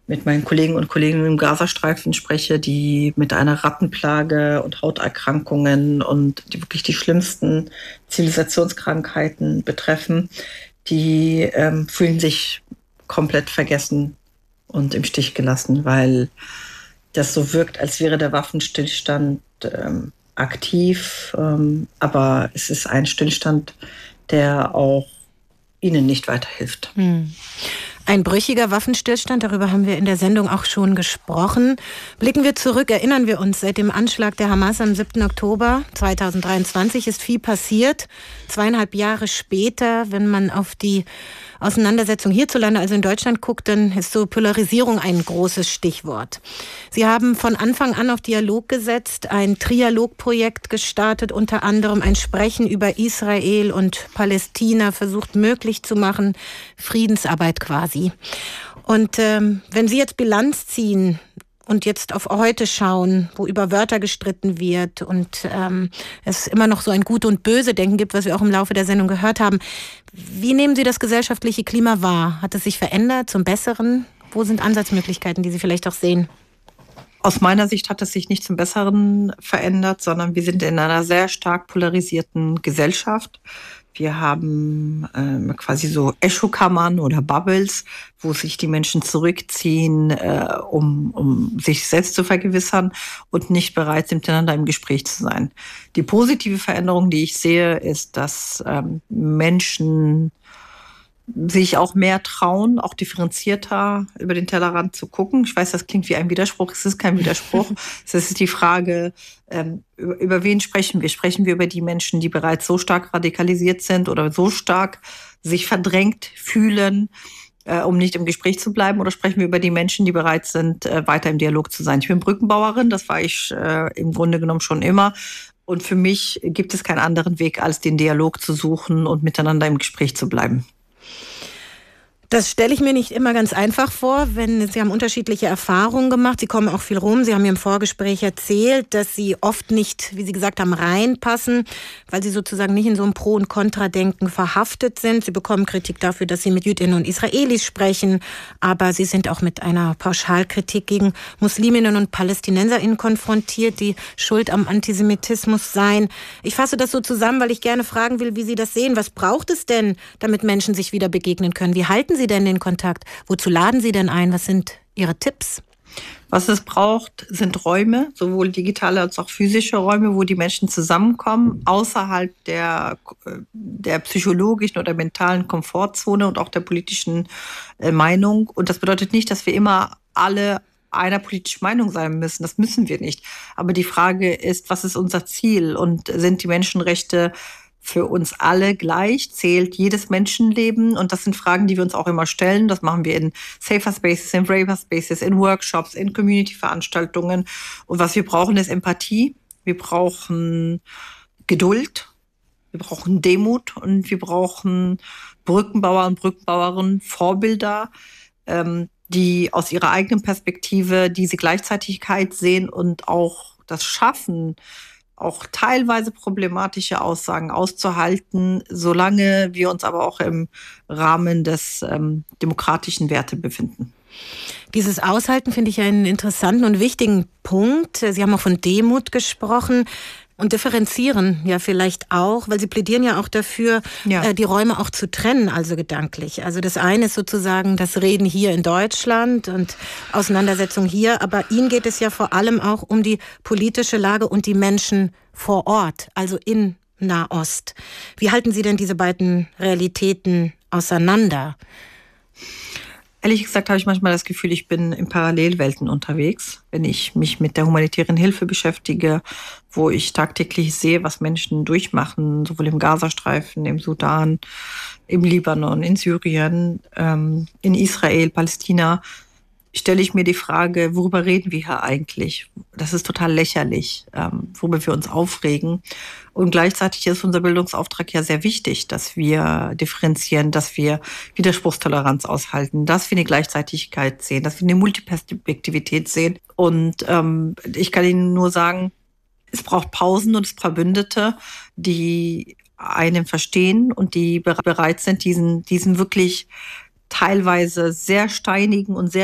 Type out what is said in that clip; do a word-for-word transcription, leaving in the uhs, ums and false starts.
mit meinen Kollegen und Kolleginnen im Gazastreifen spreche, die mit einer Rattenplage und Hauterkrankungen und die wirklich die schlimmsten Zivilisationskrankheiten betreffen, die ähm, fühlen sich komplett vergessen und im Stich gelassen, weil das so wirkt, als wäre der Waffenstillstand ähm, aktiv, ähm, aber es ist ein Stillstand, der auch ihnen nicht weiterhilft. Hm. Ein brüchiger Waffenstillstand, darüber haben wir in der Sendung auch schon gesprochen. Blicken wir zurück, erinnern wir uns, seit dem Anschlag der Hamas am siebten Oktober zweitausenddreiundzwanzig ist viel passiert. Zweieinhalb Jahre später, wenn man auf die Auseinandersetzung hierzulande, also in Deutschland, guckt, dann ist so Polarisierung ein großes Stichwort. Sie haben von Anfang an auf Dialog gesetzt, ein Trialogprojekt gestartet, unter anderem ein Sprechen über Israel und Palästina versucht möglich zu machen, Friedensarbeit quasi. Und ähm, wenn Sie jetzt Bilanz ziehen und jetzt auf heute schauen, wo über Wörter gestritten wird und ähm, es immer noch so ein Gut und Böse Denken gibt, was wir auch im Laufe der Sendung gehört haben. Wie nehmen Sie das gesellschaftliche Klima wahr? Hat es sich verändert zum Besseren? Wo sind Ansatzmöglichkeiten, die Sie vielleicht auch sehen? Aus meiner Sicht hat es sich nicht zum Besseren verändert, sondern wir sind in einer sehr stark polarisierten Gesellschaft. Wir haben äh, quasi so Echokammern oder Bubbles, wo sich die Menschen zurückziehen, äh, um, um sich selbst zu vergewissern und nicht bereit sind, miteinander im Gespräch zu sein. Die positive Veränderung, die ich sehe, ist, dass ähm, Menschen sich auch mehr trauen, auch differenzierter über den Tellerrand zu gucken. Ich weiß, das klingt wie ein Widerspruch. Es ist kein Widerspruch. Es ist die Frage, ähm, über, über wen sprechen wir? Sprechen wir über die Menschen, die bereits so stark radikalisiert sind oder so stark sich verdrängt fühlen, äh, um nicht im Gespräch zu bleiben? Oder sprechen wir über die Menschen, die bereit sind, äh, weiter im Dialog zu sein? Ich bin Brückenbauerin, das war ich äh, im Grunde genommen schon immer. Und für mich gibt es keinen anderen Weg, als den Dialog zu suchen und miteinander im Gespräch zu bleiben. Das stelle ich mir nicht immer ganz einfach vor, wenn Sie haben unterschiedliche Erfahrungen gemacht. Sie kommen auch viel rum. Sie haben mir im Vorgespräch erzählt, dass Sie oft nicht, wie Sie gesagt haben, reinpassen, weil Sie sozusagen nicht in so einem Pro- und Kontradenken verhaftet sind. Sie bekommen Kritik dafür, dass Sie mit Jüdinnen und Israelis sprechen, aber Sie sind auch mit einer Pauschalkritik gegen Musliminnen und PalästinenserInnen konfrontiert, die schuld am Antisemitismus seien. Ich fasse das so zusammen, weil ich gerne fragen will, wie Sie das sehen. Was braucht es denn, damit Menschen sich wieder begegnen können? Wie halten Sie denn den Kontakt? Wozu laden Sie denn ein? Was sind Ihre Tipps? Was es braucht, sind Räume, sowohl digitale als auch physische Räume, wo die Menschen zusammenkommen, außerhalb der, der psychologischen oder mentalen Komfortzone und auch der politischen äh, Meinung. Und das bedeutet nicht, dass wir immer alle einer politischen Meinung sein müssen. Das müssen wir nicht. Aber die Frage ist, was ist unser Ziel? Und sind die Menschenrechte für uns alle gleich? Zählt jedes Menschenleben? Und das sind Fragen, die wir uns auch immer stellen. Das machen wir in Safer Spaces, in Braver Spaces, in Workshops, in Community-Veranstaltungen. Und was wir brauchen, ist Empathie. Wir brauchen Geduld. Wir brauchen Demut. Und wir brauchen Brückenbauer und Brückenbauerinnen, Vorbilder, ähm, die aus ihrer eigenen Perspektive diese Gleichzeitigkeit sehen und auch das schaffen, auch teilweise problematische Aussagen auszuhalten, solange wir uns aber auch im Rahmen des ähm, demokratischen Werte befinden. Dieses Aushalten finde ich einen interessanten und wichtigen Punkt. Sie haben auch von Demut gesprochen. Und differenzieren ja vielleicht auch, weil Sie plädieren ja auch dafür, ja. äh, die Räume auch zu trennen, also gedanklich. Also das eine ist sozusagen das Reden hier in Deutschland und Auseinandersetzung hier, aber Ihnen geht es ja vor allem auch um die politische Lage und die Menschen vor Ort, also in Nahost. Wie halten Sie denn diese beiden Realitäten auseinander? Ehrlich gesagt habe ich manchmal das Gefühl, ich bin in Parallelwelten unterwegs, wenn ich mich mit der humanitären Hilfe beschäftige, wo ich tagtäglich sehe, was Menschen durchmachen, sowohl im Gazastreifen, im Sudan, im Libanon, in Syrien, ähm, in Israel, Palästina. Stelle ich mir die Frage, worüber reden wir hier eigentlich? Das ist total lächerlich, ähm, worüber wir uns aufregen. Und gleichzeitig ist unser Bildungsauftrag ja sehr wichtig, dass wir differenzieren, dass wir Widerspruchstoleranz aushalten, dass wir eine Gleichzeitigkeit sehen, dass wir eine Multiperspektivität sehen. Und ähm, ich kann Ihnen nur sagen, es braucht Pausen und es braucht Verbündete, die einen verstehen und die bereit sind, diesen, diesen wirklich teilweise sehr steinigen und sehr